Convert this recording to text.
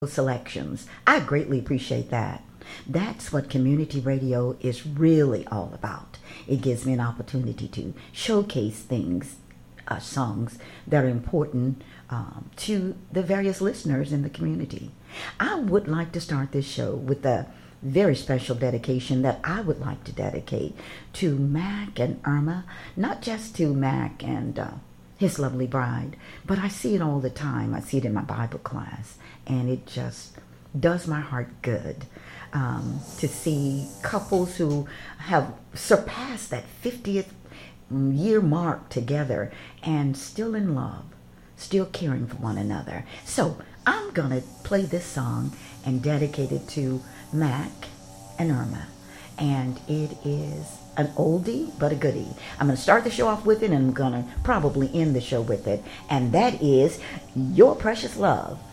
selections. I greatly appreciate that. That's what community radio is really all about. It gives me an opportunity to showcase things, songs that are important to the various listeners in the community. I would like to start this show with a very special dedication that I would like to dedicate to Mac and Irma, not just to Mac and his lovely bride, but I see it all the time. I see it in my Bible class, and it just does my heart good to see couples who have surpassed that 50th year mark together and still in love, still caring for one another. So I'm going to play this song and dedicate it to Mac and Irma. And it is an oldie but a goodie. I'm going to start the show off with it, and I'm going to probably end the show with it. And that is Your Precious Love